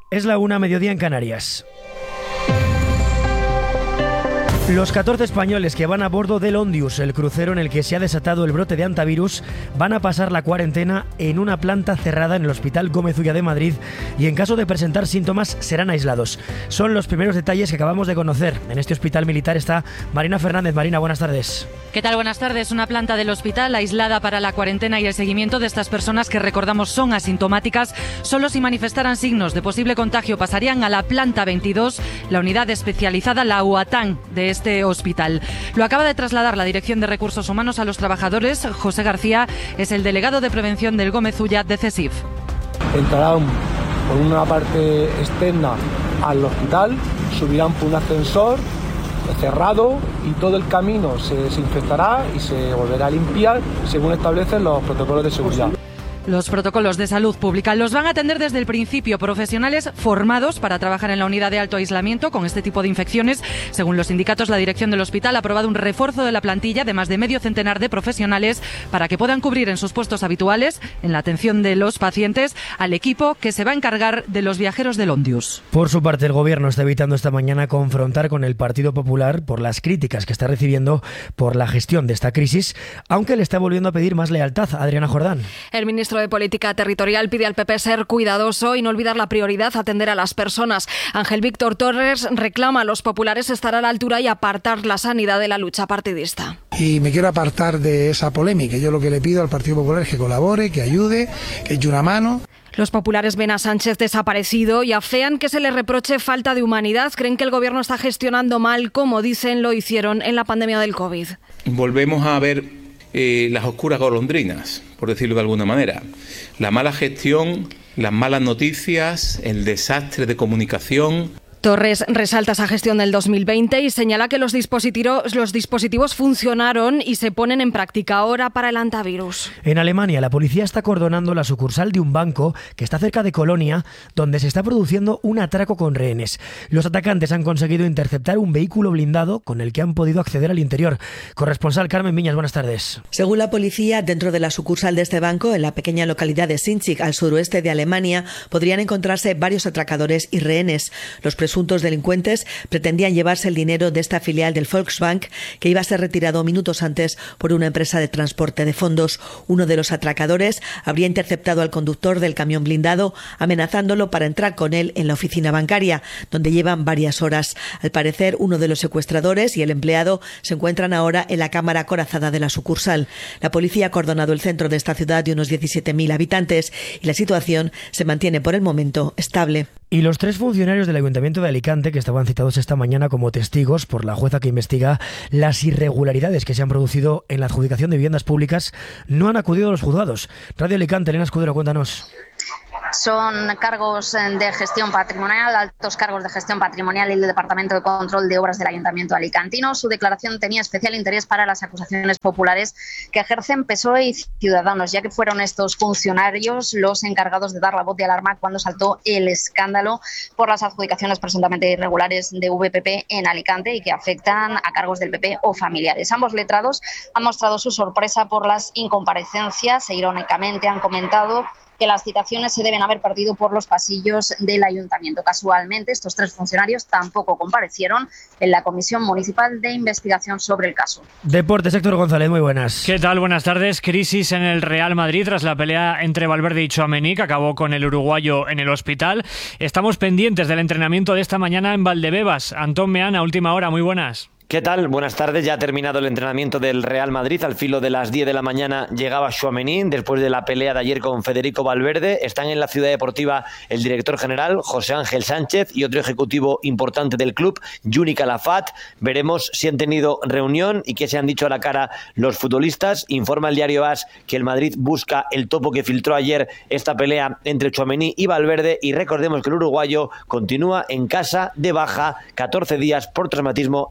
Es la 1:00, mediodía en Canarias. Los 14 españoles que van a bordo del Ondius, el crucero en el que se ha desatado el brote de hantavirus, van a pasar la cuarentena en una planta cerrada en el Hospital Gómez Ulla de Madrid y en caso de presentar síntomas serán aislados. Son los primeros detalles que acabamos de conocer. En este hospital militar está Marina Fernández. Marina, buenas tardes. ¿Qué tal? Buenas tardes. Una planta del hospital aislada para la cuarentena y el seguimiento de estas personas que, recordamos, son asintomáticas. Solo si manifestaran signos de posible contagio pasarían a la planta 22, la unidad especializada, la UATAN de este hospital. Lo acaba de trasladar la Dirección de Recursos Humanos a los trabajadores. José García es el delegado de prevención del Gómez Ulla de CESIF. Entrarán por una parte externa al hospital, subirán por un ascensor cerrado y todo el camino se desinfectará y se volverá a limpiar según establecen los protocolos de seguridad. Los protocolos de salud pública los van a atender desde el principio profesionales formados para trabajar en la unidad de alto aislamiento con este tipo de infecciones. Según los sindicatos, la dirección del hospital ha aprobado un refuerzo de la plantilla de más de medio centenar de profesionales para que puedan cubrir en sus puestos habituales, en la atención de los pacientes, al equipo que se va a encargar de los viajeros del Ondius. Por su parte, el Gobierno está evitando esta mañana confrontar con el Partido Popular por las críticas que está recibiendo por la gestión de esta crisis, aunque le está volviendo a pedir más lealtad. Adriana Jordán. El ministro de Política Territorial pide al PP ser cuidadoso y no olvidar la prioridad, atender a las personas. Ángel Víctor Torres reclama a los populares estar a la altura y apartar la sanidad de la lucha partidista. Y me quiero apartar de esa polémica. Yo lo que le pido al Partido Popular es que colabore, que ayude, que eche una mano. Los populares ven a Sánchez desaparecido y afean que se le reproche falta de humanidad. Creen que el gobierno está gestionando mal, como dicen lo hicieron en la pandemia del COVID. Volvemos a ver las oscuras golondrinas, por decirlo de alguna manera. La mala gestión, las malas noticias, el desastre de comunicación. Torres resalta esa gestión del 2020 y señala que los dispositivos funcionaron y se ponen en práctica ahora para el hantavirus. En Alemania, la policía está acordonando la sucursal de un banco que está cerca de Colonia, donde se está produciendo un atraco con rehenes. Los atacantes han conseguido interceptar un vehículo blindado con el que han podido acceder al interior. Corresponsal Carmen Viñas, buenas tardes. Según la policía, dentro de la sucursal de este banco, en la pequeña localidad de Sinzig, al suroeste de Alemania, podrían encontrarse varios atracadores y rehenes. Los presuntos delincuentes pretendían llevarse el dinero de esta filial del Volksbank, que iba a ser retirado minutos antes por una empresa de transporte de fondos. Uno de los atracadores habría interceptado al conductor del camión blindado, amenazándolo para entrar con él en la oficina bancaria, donde llevan varias horas. Al parecer, uno de los secuestradores y el empleado se encuentran ahora en la cámara acorazada de la sucursal. La policía ha acordonado el centro de esta ciudad de unos 17.000 habitantes y la situación se mantiene por el momento estable. Y los 3 funcionarios del Ayuntamiento de Alicante, que estaban citados esta mañana como testigos por la jueza que investiga las irregularidades que se han producido en la adjudicación de viviendas públicas, no han acudido a los juzgados. Radio Alicante, Elena Escudero, cuéntanos. Son cargos de gestión patrimonial, altos cargos de gestión patrimonial y el Departamento de Control de Obras del Ayuntamiento alicantino. Su declaración tenía especial interés para las acusaciones populares que ejercen PSOE y Ciudadanos, ya que fueron estos funcionarios los encargados de dar la voz de alarma cuando saltó el escándalo por las adjudicaciones presuntamente irregulares de VPP en Alicante y que afectan a cargos del PP o familiares. Ambos letrados han mostrado su sorpresa por las incomparecencias e irónicamente han comentado que las citaciones se deben haber perdido por los pasillos del ayuntamiento. Casualmente, estos 3 funcionarios tampoco comparecieron en la Comisión Municipal de Investigación sobre el caso. Deportes, Héctor González, muy buenas. ¿Qué tal? Buenas tardes. Crisis en el Real Madrid tras la pelea entre Valverde y Tchouaméni, que acabó con el uruguayo en el hospital. Estamos pendientes del entrenamiento de esta mañana en Valdebebas. Antón Meana, última hora, muy buenas. ¿Qué tal? Buenas tardes. Ya ha terminado el entrenamiento del Real Madrid. Al filo de las 10 de la mañana llegaba Tchouaméni después de la pelea de ayer con Federico Valverde. Están en la ciudad deportiva el director general, José Ángel Sánchez, y otro ejecutivo importante del club, Juni Calafat. Veremos si han tenido reunión y qué se han dicho a la cara los futbolistas. Informa el diario AS que el Madrid busca el topo que filtró ayer esta pelea entre Tchouaméni y Valverde. Y recordemos que el uruguayo continúa en casa de baja, 14 días por traumatismo en la cabeza.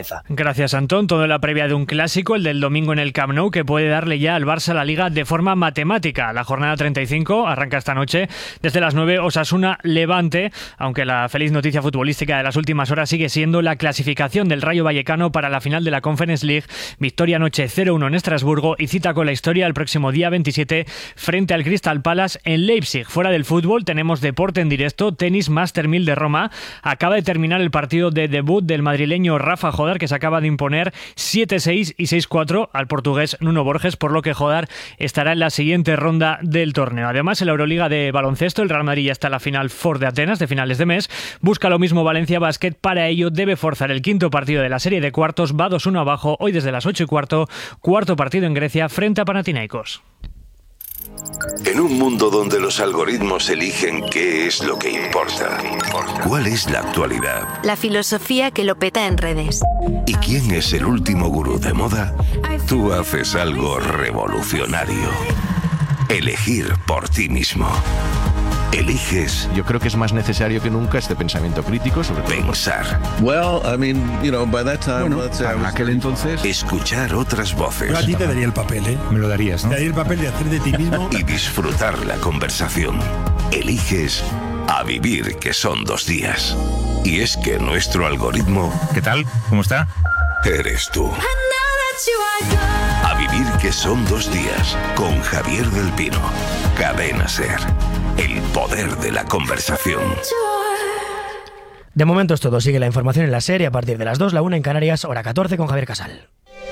Zaragoza. Gracias, Antón. Todo en la previa de un clásico, el del domingo en el Camp Nou, que puede darle ya al Barça la Liga de forma matemática. La jornada 35 arranca esta noche desde las 9, Osasuna-Levante, aunque la feliz noticia futbolística de las últimas horas sigue siendo la clasificación del Rayo Vallecano para la final de la Conference League. Victoria anoche 0-1 en Estrasburgo y cita con la historia el próximo día 27 frente al Crystal Palace en Leipzig. Fuera del fútbol tenemos deporte en directo, tenis Master 1000 de Roma. Acaba de terminar el partido de debut del madrileño Rafa Jodar, que se acaba de imponer 7-6 y 6-4 al portugués Nuno Borges, por lo que Jodar estará en la siguiente ronda del torneo. Además, en la Euroliga de baloncesto, el Real Madrid ya está en la Final Four de Atenas de finales de mes. Busca lo mismo Valencia Basket. Para ello debe forzar el quinto partido de la serie de cuartos. Va 2-1 abajo hoy desde las 8:15. Cuarto partido en Grecia frente a Panathinaikos. En un mundo donde los algoritmos eligen qué es lo que importa, ¿cuál es la actualidad? La filosofía que lo peta en redes. ¿Y quién es el último gurú de moda? Tú haces algo revolucionario. Elegir por ti mismo. Eliges. Yo creo que es más necesario que nunca este pensamiento crítico sobre pensar. Bueno, para aquel entonces. Escuchar otras voces. Yo a ti te daría el papel, ¿eh? Me lo darías, ¿no? Te daría el papel de hacer de ti mismo. Y disfrutar la conversación. Eliges a vivir, que son 2 días. Y es que nuestro algoritmo... ¿Qué tal? ¿Cómo está? Eres tú. A vivir, que son 2 días. Con Javier del Pino. Cadena SER. El poder de la conversación. De momento es todo. Sigue la información en la serie a partir de las 2, la 1 en Canarias, hora 14 con Javier Casal.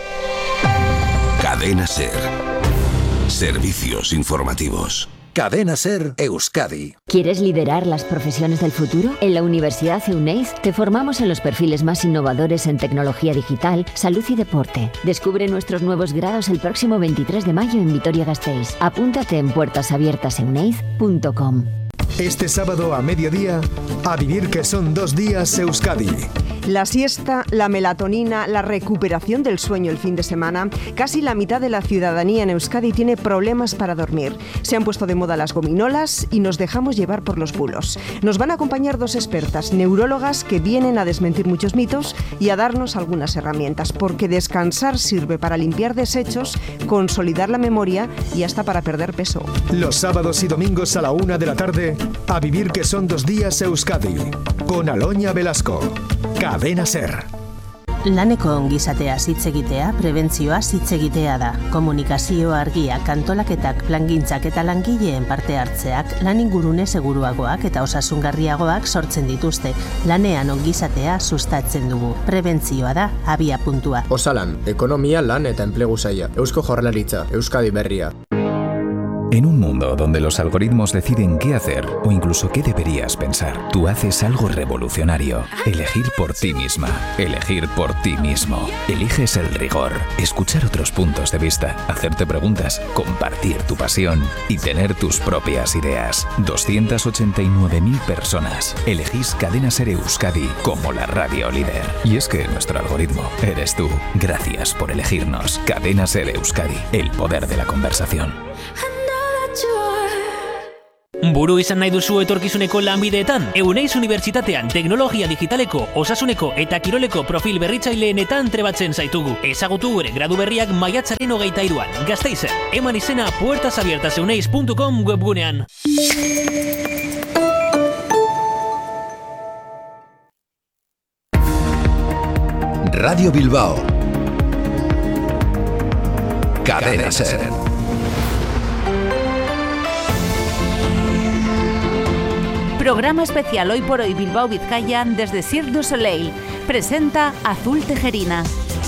Cadena SER. Servicios informativos. Cadena SER Euskadi. ¿Quieres liderar las profesiones del futuro? En la Universidad Euneiz te formamos en los perfiles más innovadores en tecnología digital, salud y deporte. Descubre nuestros nuevos grados el próximo 23 de mayo en Vitoria-Gasteiz. Apúntate en puertasabiertaseuneiz.com. Este sábado a mediodía, a vivir, que son 2 días Euskadi. La siesta, la melatonina, la recuperación del sueño el fin de semana. Casi la mitad de la ciudadanía en Euskadi tiene problemas para dormir. Se han puesto de moda las gominolas y nos dejamos llevar por los bulos. Nos van a acompañar 2 expertas, neurólogas, que vienen a desmentir muchos mitos y a darnos algunas herramientas, porque descansar sirve para limpiar desechos, consolidar la memoria y hasta para perder peso. Los sábados y domingos a la 1 de la tarde, a vivir, que son 2 días Euskadi, con Aloña Velasco. Cadena SER. Laneko ongizateaz hitz egitea, prebentzioaz hitz egitea da. Komunikazio argia, kantolaketak, plangintzak eta langileen parte hartzeak lan ingurune seguruagoak eta osasungarriagoak sortzen dituzte. Lanean ongizatea sustatzen dugu. Prebentzioa da abia puntua. Osalan, ekonomia, lan eta enplegu saila. Eusko Jaurlaritza, Euskadi Berria. En un mundo donde los algoritmos deciden qué hacer o incluso qué deberías pensar, tú haces algo revolucionario. Elegir por ti misma. Elegir por ti mismo. Eliges el rigor. Escuchar otros puntos de vista. Hacerte preguntas. Compartir tu pasión. Y tener tus propias ideas. 289.000 personas. Elegís Cadena SER Euskadi como la radio líder. Y es que nuestro algoritmo eres tú. Gracias por elegirnos. Cadena SER Euskadi. El poder de la conversación. Buru izan nahi duzu etorkizuneko lanbideetan? Euneiz Unibertsitatean teknologia digitaleko, osasuneko eta kiroleko profil berritzaileenetan trebatzen zaitugu. Ezagutu gure gradu berriak maiatzaren 23an. Gasteizen, eman izena puertasabiertaseuneiz.com webgunean. Radio Bilbao. Cadena SER. Programa especial hoy por hoy Bilbao Vizcaya desde Cirque du Soleil. Presenta Azul Tejerina.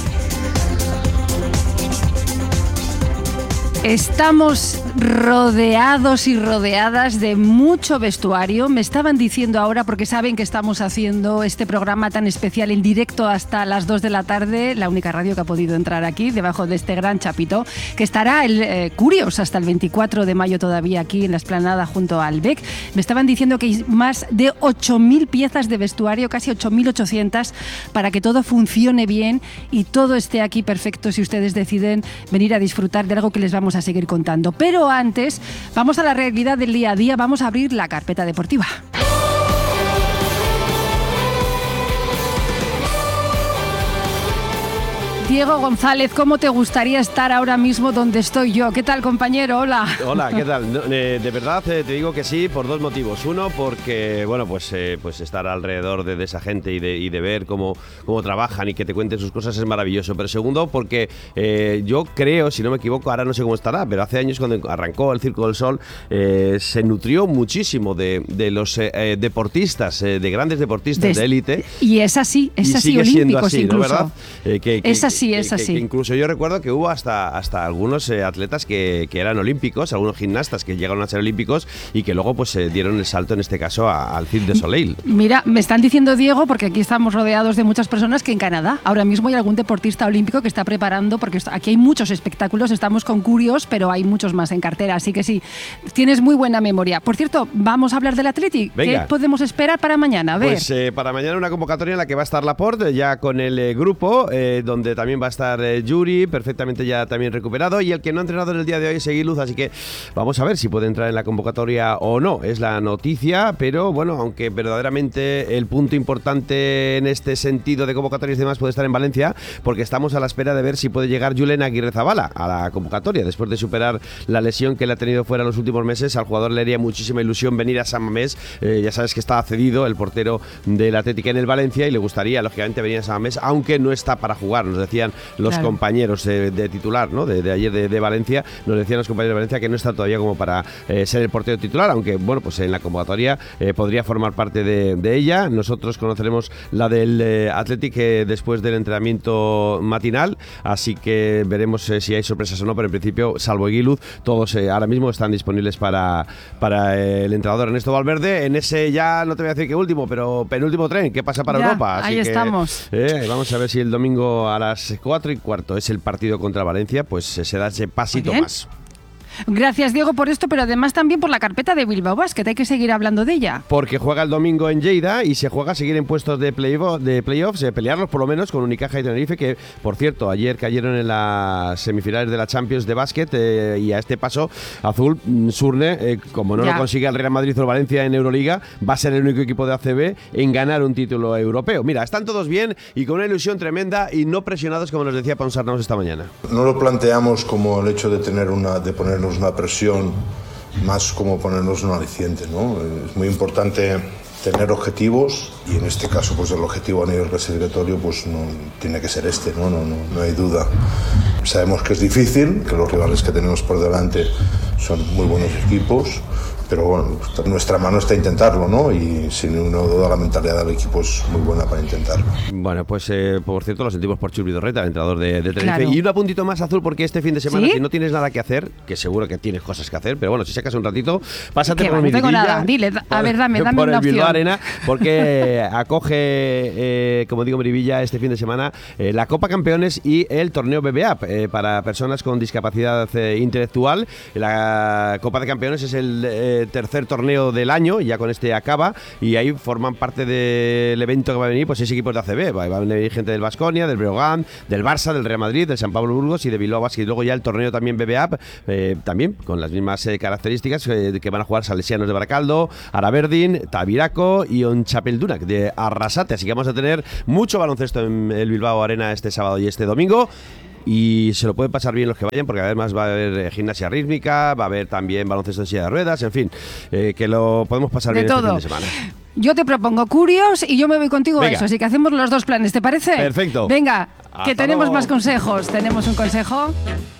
Estamos rodeados y rodeadas de mucho vestuario. Me estaban diciendo ahora, porque saben que estamos haciendo este programa tan especial en directo hasta las 2 de la tarde, la única radio que ha podido entrar aquí, debajo de este gran chapito, que estará el Curios hasta el 24 de mayo todavía aquí en la explanada junto al BEC. Me estaban diciendo que hay más de 8.000 piezas de vestuario, casi 8.800, para que todo funcione bien y todo esté aquí perfecto si ustedes deciden venir a disfrutar de algo que les vamos a seguir contando. Pero antes, vamos a la realidad del día a día, vamos a abrir la carpeta deportiva. Diego González, ¿cómo te gustaría estar ahora mismo donde estoy yo? ¿Qué tal, compañero? Hola. Hola, ¿qué tal? De verdad te digo que sí, por dos motivos. Uno, porque, bueno, pues estar alrededor de esa gente y de ver cómo trabajan y que te cuenten sus cosas es maravilloso. Pero segundo, porque yo creo, si no me equivoco, ahora no sé cómo estará, pero hace años cuando arrancó el Circo del Sol, se nutrió muchísimo de los deportistas, de grandes deportistas de élite. Y es así, olímpicos así, incluso. ¿no, verdad? Es así. Que incluso yo recuerdo que hubo hasta algunos atletas que eran olímpicos, algunos gimnastas que llegaron a ser olímpicos y que luego pues dieron el salto, en este caso, al Cirque du Soleil. Mira, me están diciendo, Diego, porque aquí estamos rodeados de muchas personas, que en Canadá ahora mismo hay algún deportista olímpico que está preparando, porque aquí hay muchos espectáculos, estamos con Curios, pero hay muchos más en cartera, así que sí, tienes muy buena memoria. Por cierto, vamos a hablar del Athletic. Venga. ¿Qué podemos esperar para mañana? A ver. Pues para mañana una convocatoria en la que va a estar Laporte, ya con el grupo, donde también va a estar Yuri, perfectamente ya también recuperado, y el que no ha entrenado en el día de hoy es Eguiluz, así que vamos a ver si puede entrar en la convocatoria o no, es la noticia, pero bueno, aunque verdaderamente el punto importante en este sentido de convocatorias y demás puede estar en Valencia, porque estamos a la espera de ver si puede llegar Julen Aguirrezabala a la convocatoria, después de superar la lesión que le ha tenido fuera los últimos meses. Al jugador le haría muchísima ilusión venir a San Mamés, ya sabes que está cedido el portero del Atlético en el Valencia y le gustaría lógicamente venir a San Mamés, aunque no está para jugar, nos decían los compañeros de titular, ¿no? de ayer de Valencia, nos decían los compañeros de Valencia que no está todavía como para ser el portero titular, aunque bueno, pues en la convocatoria podría formar parte de ella. Nosotros conoceremos la del Athletic después del entrenamiento matinal, así que veremos si hay sorpresas o no, pero en principio, salvo Eguiluz, todos ahora mismo están disponibles para el entrenador Ernesto Valverde en ese, ya no te voy a decir que último, pero penúltimo tren que pasa para Europa. Así ahí que, estamos. Vamos a ver si el domingo a las 4:15 es el partido contra Valencia, pues se da ese pasito más. Gracias, Diego, por esto, pero además también por la carpeta de Bilbao Basket. Hay que seguir hablando de ella. Porque juega el domingo en Lleida y se juega a seguir en puestos de playoffs, pelearlos por lo menos con Unicaja y Tenerife, que, por cierto, ayer cayeron en las semifinales de la Champions de básquet y a este paso, Azul Surne, como no lo consigue el Real Madrid o el Valencia en Euroliga, va a ser el único equipo de ACB en ganar un título europeo. Mira, están todos bien y con una ilusión tremenda y no presionados, como nos decía Ponsarnaus esta mañana. No lo planteamos como el hecho de ponernos una presión, más como ponernos un aliciente, ¿no? Es muy importante tener objetivos y en este caso pues el objetivo a nivel clasificatorio pues no tiene que ser no hay duda. Sabemos que es difícil, que los rivales que tenemos por delante son muy buenos equipos, pero bueno, nuestra mano está intentarlo, ¿no? Y sin ninguna duda la mentalidad del equipo es muy buena para intentarlo. Bueno, pues por cierto lo sentimos por Chus Vidorreta, el entrenador de Tenerife. Claro. Y un apuntito más, Azul, porque este fin de semana, ¿Sí? si no tienes nada que hacer, que seguro que tienes cosas que hacer, pero bueno, si sacas un ratito, pásate por mi No tengo nada, dile, a ver, dame por una el opción. Bilbao Arena, porque acoge, como digo, Miribilla este fin de semana, la Copa Campeones y el torneo BBA para personas con discapacidad intelectual. La Copa de Campeones es el tercer torneo del año, ya con este acaba, y ahí forman parte del evento que va a venir, pues 6 equipos de ACB, va a venir gente del Baskonia, del Breogán, del Barça, del Real Madrid, del San Pablo Burgos y de Bilbao Basket, y luego ya el torneo también BBA, también con las mismas características que van a jugar salesianos de Baracaldo, Araverdin, Tabiraco y Onchapeldunak de Arrasate, así que vamos a tener mucho baloncesto en el Bilbao Arena este sábado y este domingo. Y se lo pueden pasar bien los que vayan, porque además va a haber gimnasia rítmica, va a haber también baloncesto en silla de ruedas, en fin, que lo podemos pasar bien este fin de semana. Yo te propongo Curios y yo me voy contigo a eso, así que hacemos los dos planes, ¿te parece? Perfecto. Venga, que Hasta tenemos luego. más consejos. Tenemos un consejo.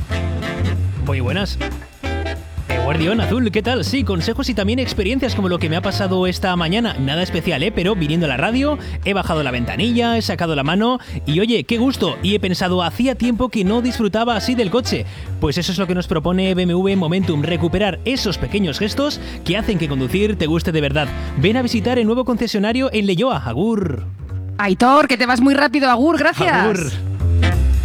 Muy buenas. Guardión Azul, ¿qué tal? Sí, consejos y también experiencias como lo que me ha pasado esta mañana. Nada especial, pero viniendo a la radio, he bajado la ventanilla, he sacado la mano y oye, qué gusto. Y he pensado, hacía tiempo que no disfrutaba así del coche. Pues eso es lo que nos propone BMW Momentum, recuperar esos pequeños gestos que hacen que conducir te guste de verdad. Ven a visitar el nuevo concesionario en Leioa. Agur. Aitor, que te vas muy rápido. Agur, gracias. Agur.